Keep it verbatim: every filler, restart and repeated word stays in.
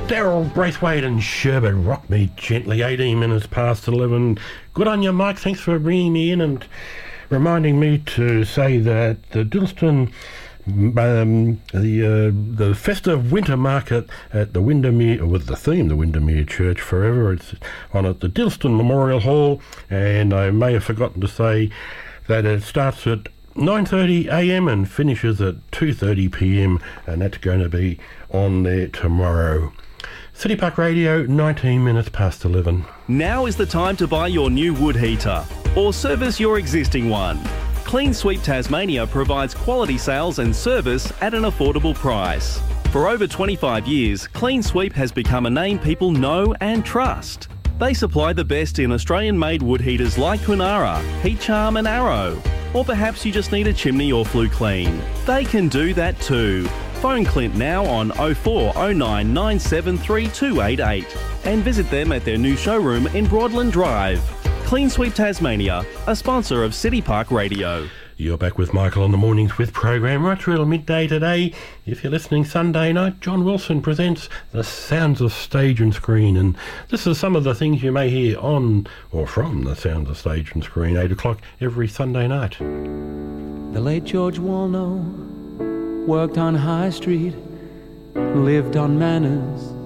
Daryl Braithwaite and Sherbet Rock Me Gently, eighteen minutes past eleven. Good on you, Mike. Thanks for bringing me in and reminding me to say that the Dilston, um, the uh, the festive winter market at the Windermere, with the theme, the Windermere Church Forever, it's on at the Dilston Memorial Hall, and I may have forgotten to say that it starts at nine thirty a m and finishes at two thirty p m, and that's going to be on there tomorrow. City Park Radio, nineteen minutes past eleven. Now is the time to buy your new wood heater or service your existing one. Clean Sweep Tasmania provides quality sales and service at an affordable price. For over twenty-five years, Clean Sweep has become a name people know and trust. They supply the best in Australian-made wood heaters like Kunara, Heat Charm and Arrow. Or perhaps you just need a chimney or flue clean. They can do that too. Phone Clint now on oh four oh nine nine seven three two eight eight and visit them at their new showroom in Broadland Drive. Clean Sweep Tasmania, a sponsor of City Park Radio. You're back with Michael on the Mornings With program right through till midday today. If you're listening Sunday night, John Wilson presents The Sounds of Stage and Screen, and this is some of the things you may hear on or from The Sounds of Stage and Screen, eight o'clock every Sunday night. The late George Wolno worked on High Street, lived on Manners